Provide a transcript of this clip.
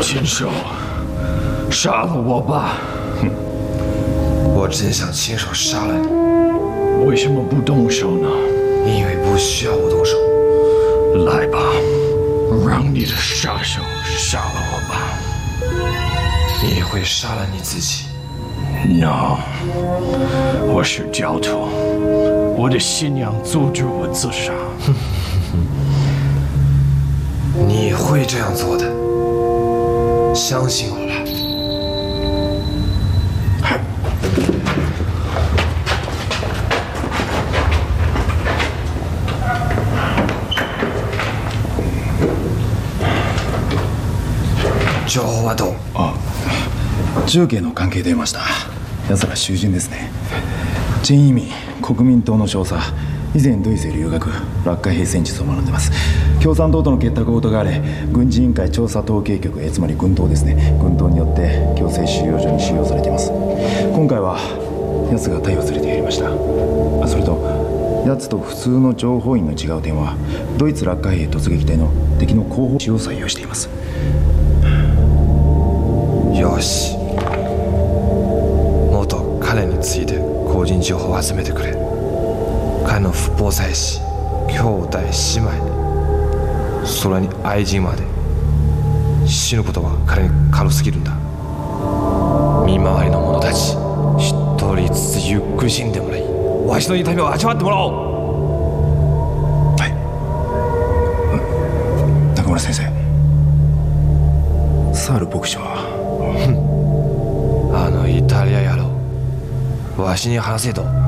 禽兽，杀了我吧！ 哼，我真想亲手杀了你。 为什么不动手呢？ 因为不需要我动手。 来吧，让你的杀手杀了我吧。 你会杀了你自己。 No， 我是教徒，我的信仰阻止我自杀。 你会这样做的，相信我吧。情報はどう？ 中継の関係で得ました。奴ら囚人ですね。チェン・イミ国民党の少佐、以前ドイツへ留学、落下兵戦術を学んでます。共産党との結託を疑われ、軍事委員会調査統計局、つまり軍党ですね、軍党によって強制収容所に収容されています。今回は奴が逮捕されてやりました。それと奴と普通の情報員の違う点は、ドイツ落下兵突撃隊の敵の後方支を採用しています。 よし、もっと彼について個人情報を集めてくれ。彼の不法妻子、兄弟姉妹、それに愛人まで。死ぬことは彼に軽すぎるんだ。見回りの者たち一人ずつゆっくり死んでもらい、わしの痛みを味わってもらおう。 はい、中村先生、サール牧師はあのイタリア野郎、わしに話せと。